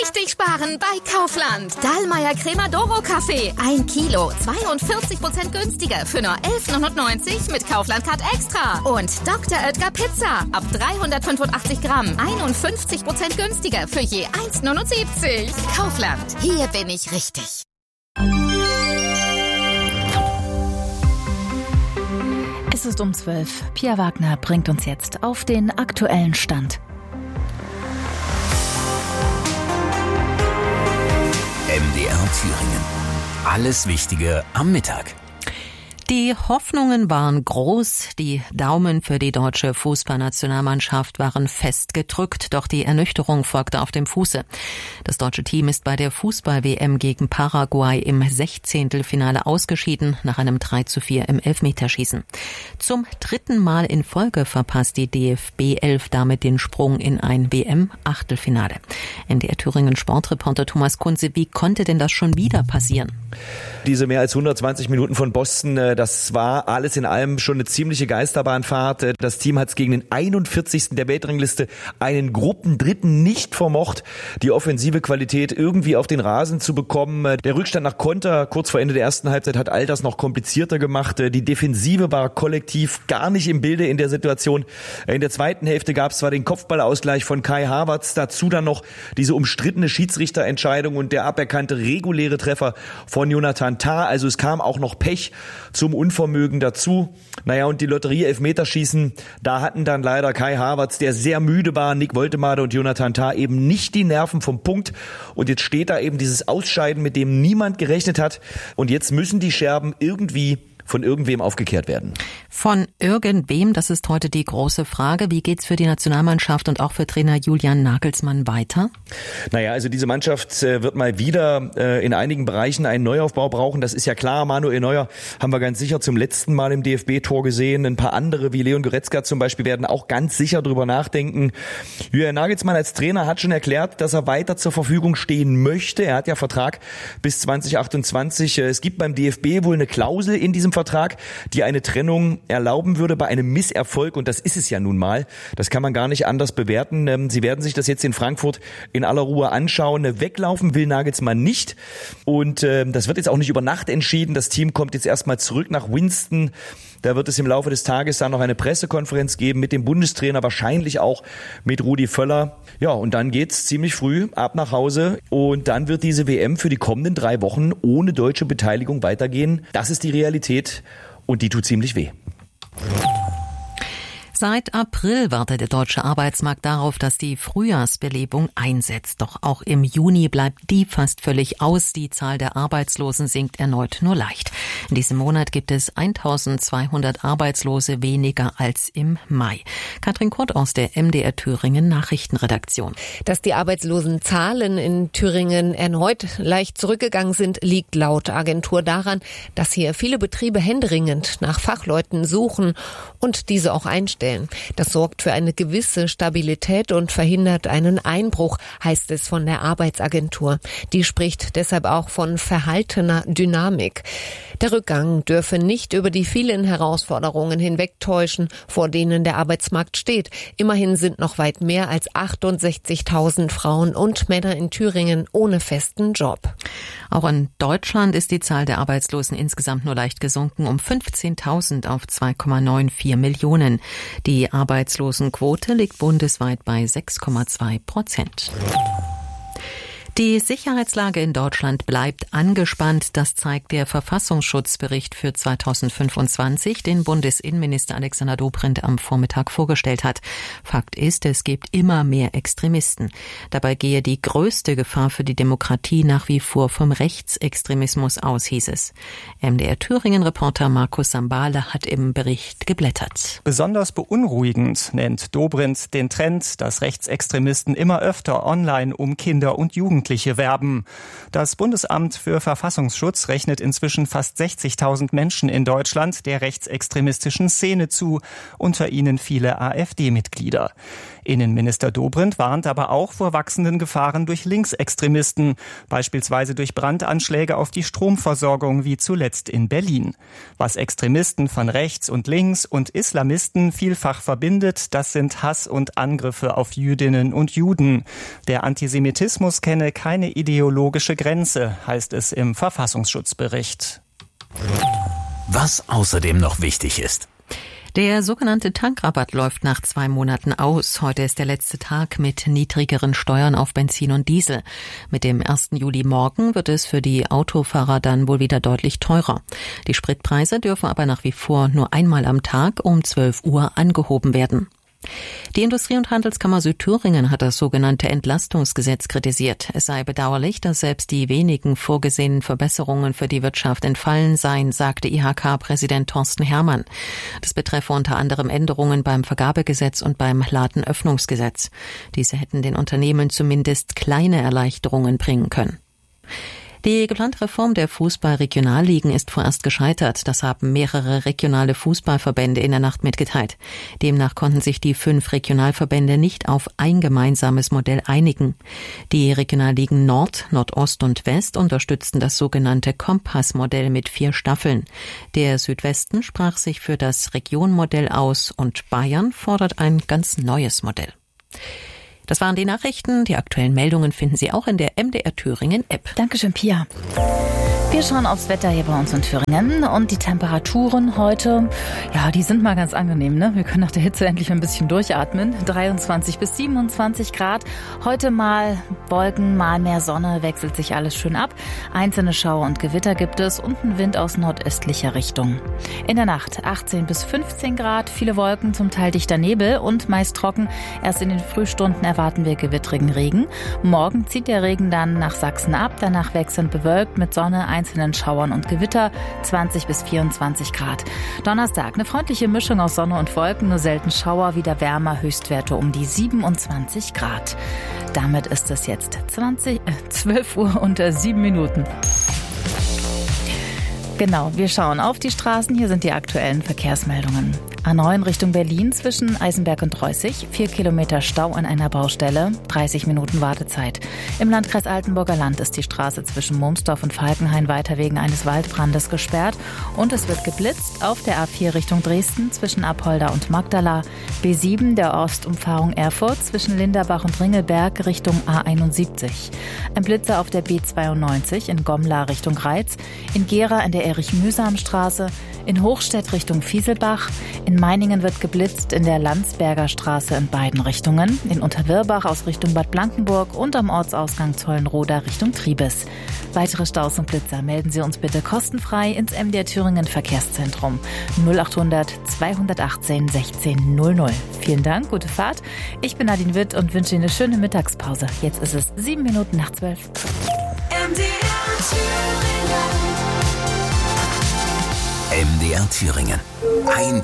richtig sparen bei Kaufland. Dahlmeier Crema-Doro Kaffee. 1 Kilo, 42% günstiger für nur 11,99 mit Kaufland-Card Extra. Und Dr. Oetker Pizza. Ab 385 Gramm. 51% günstiger für je 1,79. Kaufland. Hier bin ich richtig. Es ist um 12. Pia Wagner bringt uns jetzt auf den aktuellen Stand. MDR Thüringen. Alles Wichtige am Mittag. Die Hoffnungen waren groß, die Daumen für die deutsche Fußballnationalmannschaft waren fest gedrückt, doch die Ernüchterung folgte auf dem Fuße. Das deutsche Team ist bei der Fußball-WM gegen Paraguay im 16. ausgeschieden, nach einem 3:4 im Elfmeterschießen. Zum 3. Mal in Folge verpasst die DFB 11 damit den Sprung in ein WM-Achtelfinale. NDR Thüringen Sportreporter Thomas Kunze, wie konnte denn das schon wieder passieren? Diese mehr als 120 Minuten von Boston, das war alles in allem schon eine ziemliche Geisterbahnfahrt. Das Team hat es gegen den 41. der Weltrangliste, einen Gruppendritten, nicht vermocht, die offensive Qualität irgendwie auf den Rasen zu bekommen. Der Rückstand nach Konter kurz vor Ende der ersten Halbzeit hat all das noch komplizierter gemacht. Die Defensive war kollektiv gar nicht im Bilde in der Situation. In der zweiten Hälfte gab es zwar den Kopfballausgleich von Kai Havertz, dazu dann noch diese umstrittene Schiedsrichterentscheidung und der aberkannte reguläre Treffer von Jonathan Tah. Also es kam auch noch Pech zum Unvermögen dazu. Naja, und die Lotterie-Elfmeterschießen, da hatten dann leider Kai Havertz, der sehr müde war, Nick Woltemade und Jonathan Tah eben nicht die Nerven vom Punkt. Und jetzt steht da eben dieses Ausscheiden, mit dem niemand gerechnet hat. Und jetzt müssen die Scherben irgendwie von irgendwem aufgekehrt werden. Von irgendwem, das ist heute die große Frage. Wie geht's für die Nationalmannschaft und auch für Trainer Julian Nagelsmann weiter? Naja, also diese Mannschaft wird mal wieder in einigen Bereichen einen Neuaufbau brauchen. Das ist ja klar. Manuel Neuer haben wir ganz sicher zum letzten Mal im DFB-Tor gesehen. Ein paar andere wie Leon Goretzka zum Beispiel werden auch ganz sicher drüber nachdenken. Julian Nagelsmann als Trainer hat schon erklärt, dass er weiter zur Verfügung stehen möchte. Er hat ja Vertrag bis 2028. Es gibt beim DFB wohl eine Klausel in diesem Vertrag, die eine Trennung erlauben würde bei einem Misserfolg, und das ist es ja nun mal. Das kann man gar nicht anders bewerten. Sie werden sich das jetzt in Frankfurt in aller Ruhe anschauen. Weglaufen will Nagelsmann nicht, und das wird jetzt auch nicht über Nacht entschieden. Das Team kommt jetzt erstmal zurück nach Winston. Da wird es im Laufe des Tages dann noch eine Pressekonferenz geben mit dem Bundestrainer, wahrscheinlich auch mit Rudi Völler. Ja, und dann geht's ziemlich früh ab nach Hause, und dann wird diese WM für die kommenden 3 Wochen ohne deutsche Beteiligung weitergehen. Das ist die Realität, und die tut ziemlich weh. Seit April wartet der deutsche Arbeitsmarkt darauf, dass die Frühjahrsbelebung einsetzt. Doch auch im Juni bleibt die fast völlig aus. Die Zahl der Arbeitslosen sinkt erneut nur leicht. In diesem Monat gibt es 1200 Arbeitslose weniger als im Mai. Katrin Kurt aus der MDR Thüringen Nachrichtenredaktion. Dass die Arbeitslosenzahlen in Thüringen erneut leicht zurückgegangen sind, liegt laut Agentur daran, dass hier viele Betriebe händeringend nach Fachleuten suchen und diese auch einstellen. Das sorgt für eine gewisse Stabilität und verhindert einen Einbruch, heißt es von der Arbeitsagentur. Die spricht deshalb auch von verhaltener Dynamik. Der Rückgang dürfe nicht über die vielen Herausforderungen hinwegtäuschen, vor denen der Arbeitsmarkt steht. Immerhin sind noch weit mehr als 68.000 Frauen und Männer in Thüringen ohne festen Job. Auch in Deutschland ist die Zahl der Arbeitslosen insgesamt nur leicht gesunken, um 15.000 auf 2,94 Millionen. Die Arbeitslosenquote liegt bundesweit bei 6,2%. Die Sicherheitslage in Deutschland bleibt angespannt. Das zeigt der Verfassungsschutzbericht für 2025, den Bundesinnenminister Alexander Dobrindt am Vormittag vorgestellt hat. Fakt ist, es gibt immer mehr Extremisten. Dabei gehe die größte Gefahr für die Demokratie nach wie vor vom Rechtsextremismus aus, hieß es. MDR Thüringen-Reporter Markus Sambale hat im Bericht geblättert. Besonders beunruhigend nennt Dobrindt den Trend, dass Rechtsextremisten immer öfter online um Kinder und Jugendliche werben. Das Bundesamt für Verfassungsschutz rechnet inzwischen fast 60.000 Menschen in Deutschland der rechtsextremistischen Szene zu, unter ihnen viele AfD-Mitglieder. Innenminister Dobrindt warnt aber auch vor wachsenden Gefahren durch Linksextremisten, beispielsweise durch Brandanschläge auf die Stromversorgung wie zuletzt in Berlin. Was Extremisten von rechts und links und Islamisten vielfach verbindet, das sind Hass und Angriffe auf Jüdinnen und Juden. Der Antisemitismus kenne keine ideologische Grenze, heißt es im Verfassungsschutzbericht. Was außerdem noch wichtig ist. Der sogenannte Tankrabatt läuft nach 2 Monaten aus. Heute ist der letzte Tag mit niedrigeren Steuern auf Benzin und Diesel. Mit dem 1. Juli morgen wird es für die Autofahrer dann wohl wieder deutlich teurer. Die Spritpreise dürfen aber nach wie vor nur einmal am Tag um 12 Uhr angehoben werden. Die Industrie- und Handelskammer Südthüringen hat das sogenannte Entlastungsgesetz kritisiert. Es sei bedauerlich, dass selbst die wenigen vorgesehenen Verbesserungen für die Wirtschaft entfallen seien, sagte IHK-Präsident Thorsten Herrmann. Das betreffe unter anderem Änderungen beim Vergabegesetz und beim Ladenöffnungsgesetz. Diese hätten den Unternehmen zumindest kleine Erleichterungen bringen können. Die geplante Reform der Fußball-Regionalligen ist vorerst gescheitert. Das haben mehrere regionale Fußballverbände in der Nacht mitgeteilt. Demnach konnten sich die 5 Regionalverbände nicht auf ein gemeinsames Modell einigen. Die Regionalligen Nord, Nordost und West unterstützten das sogenannte Kompass-Modell mit 4 Staffeln. Der Südwesten sprach sich für das Regionmodell aus und Bayern fordert ein ganz neues Modell. Das waren die Nachrichten. Die aktuellen Meldungen finden Sie auch in der MDR Thüringen App. Dankeschön, Pia. Wir schauen aufs Wetter hier bei uns in Thüringen und die Temperaturen heute, ja, die sind mal ganz angenehm, ne? Wir können nach der Hitze endlich ein bisschen durchatmen. 23 bis 27 Grad. Heute mal Wolken, mal mehr Sonne, wechselt sich alles schön ab. Einzelne Schauer und Gewitter gibt es und ein Wind aus nordöstlicher Richtung. In der Nacht 18 bis 15 Grad, viele Wolken, zum Teil dichter Nebel und meist trocken. Erst in den Frühstunden erwarten wir gewittrigen Regen. Morgen zieht der Regen dann nach Sachsen ab, danach wechselnd bewölkt mit Sonne, einzelnen Schauern und Gewitter, 20 bis 24 Grad. Donnerstag eine freundliche Mischung aus Sonne und Wolken, nur selten Schauer, wieder wärmer, Höchstwerte um die 27 Grad. Damit ist es jetzt 12 Uhr und 7 Minuten. Genau, wir schauen auf die Straßen. Hier sind die aktuellen Verkehrsmeldungen. A9 Richtung Berlin zwischen Eisenberg und Reußig. 4 Kilometer Stau an einer Baustelle, 30 Minuten Wartezeit. Im Landkreis Altenburger Land ist die Straße zwischen Mumsdorf und Falkenhain weiter wegen eines Waldbrandes gesperrt. Und es wird geblitzt auf der A4 Richtung Dresden zwischen Apolda und Magdala. B7 der Ostumfahrung Erfurt zwischen Linderbach und Ringelberg Richtung A71. Ein Blitzer auf der B92 in Gomla Richtung Reiz. In Gera in der Erich-Mühsam-Straße. In Hochstedt Richtung Fieselbach. In Meiningen wird geblitzt in der Landsberger Straße in beiden Richtungen. In Unterwirbach aus Richtung Bad Blankenburg und am Ortsausgang Zollenroda Richtung Triebes. Weitere Staus und Blitzer melden Sie uns bitte kostenfrei ins MDR Thüringen Verkehrszentrum 0800 218 16 00. Vielen Dank, gute Fahrt. Ich bin Nadine Witt und wünsche Ihnen eine schöne Mittagspause. Jetzt ist es 7 Minuten nach 12. MDR Thüringen. Ein